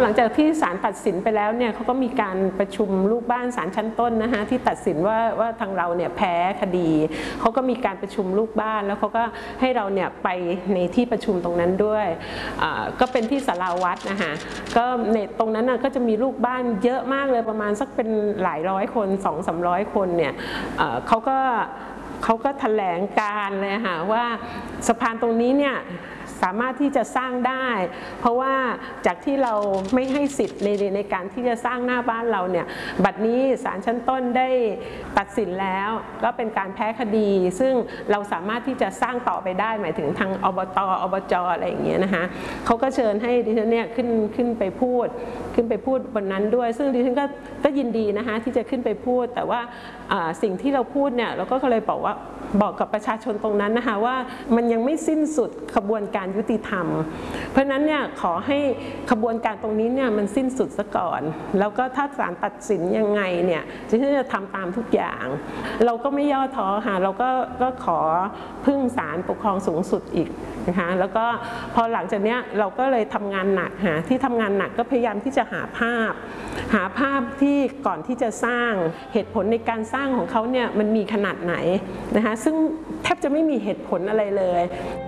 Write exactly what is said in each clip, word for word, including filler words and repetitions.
หลังจากที่ศาลตัดสินไปแล้วเนี่ยเขาก็มีการประชุมลูกบ้านศาลชั้นต้นนะคะที่ตัดสินว่าว่าทางเราเนี่ยแพ้คดีเขาก็มีการประชุมลูกบ้านแล้วเขาก็ให้เราเนี่ยไปในที่ประชุมตรงนั้นด้วยก็เป็นที่ศาลาวัดนะคะก็ในตรงนั้นก็จะมีลูกบ้านเยอะมากเลยประมาณสักเป็นหลายร้อยคนสองสามร้อยคนเนี่ยเขาก็เขาก็แถลงการเลยค่ะว่าสะพานตรงนี้เนี่ยสามารถที่จะสร้างได้เพราะว่าจากที่เราไม่ให้สิทธิ์ในในการที่จะสร้างหน้าบ้านเราเนี่ยบัดนี้ศาลชั้นต้นได้ตัดสินแล้วก็เป็นการแพ้คดีซึ่งเราสามารถที่จะสร้างต่อไปได้หมายถึงทางอบต.อบจ.อะไรอย่างเงี้ยนะคะเขาก็เชิญให้ดิฉันเนี่ยขึ้นขึ้นไปพูดขึ้นไปพูดบนนั้นด้วยซึ่งดิฉันก็ก็ยินดีนะคะที่จะขึ้นไปพูดแต่ว่าสิ่งที่เราพูดเนี่ยเราก็เลยบอกว่าบอกกับประชาชนตรงนั้นนะคะว่ามันยังไม่สิ้นสุดขบวนการยุติธรรมเพราะนั้นเนี่ยขอให้ขบวนการตรงนี้เนี่ยมันสิ้นสุดซะก่อนแล้วก็ถ้าศาลตัดสินยังไงเนี่ยดิฉันจะทำตามทุกอย่างเราก็ไม่ย่อท้อค่ะเราก็ก็ขอพึ่งศาลปกครองสูงสุดอีกนะคะแล้วก็พอหลังจากนี้เราก็เลยทำงานหนักหาที่ทำงานหนักก็พยายามที่จะหาภาพหาภาพที่ก่อนที่จะสร้างเหตุผลในการสร้างของเขาเนี่ยมันมีขนาดไหนนะคะซึ่งแทบจะไม่มีเหตุผลอะไรเลย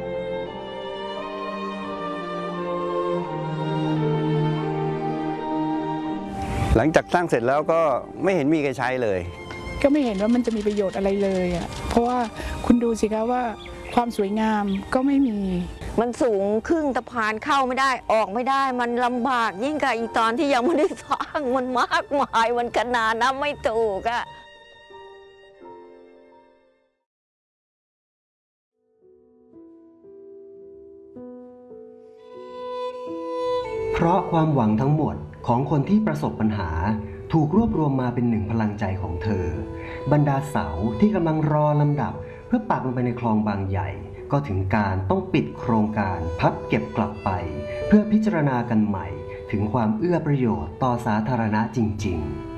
หลังจากสร้างเสร็จแล้วก็ไม่เห็นมีใครใช้เลยก็ไม่เห็นว่ามันจะมีประโยชน์อะไรเลยอ่ะเพราะว่าคุณดูสิคะว่าความสวยงามก็ไม่มีมันสูงครึ่งสะพานเข้าไม่ได้ออกไม่ได้มันลำบากยิ่งกับอีตอนที่ยังไม่ได้สร้างมันมากมายมันขนาดนับไม่ถูกอ่ะเพราะความหวังทั้งหมดของคนที่ประสบปัญหาถูกรวบรวมมาเป็นหนึ่งพลังใจของเธอบรรดาเสาที่กำลังรอลำดับเพื่อปักลงไปในคลองบางใหญ่ก็ถึงการต้องปิดโครงการพับเก็บกลับไปเพื่อพิจารณากันใหม่ถึงความเอื้อประโยชน์ต่อสาธารณะจริงๆ